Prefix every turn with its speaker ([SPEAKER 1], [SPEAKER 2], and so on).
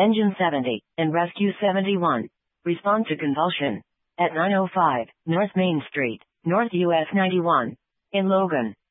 [SPEAKER 1] Engine 70, and Rescue 71. Respond to convulsion. At 9:05, North Main Street, North US 91. In Logan.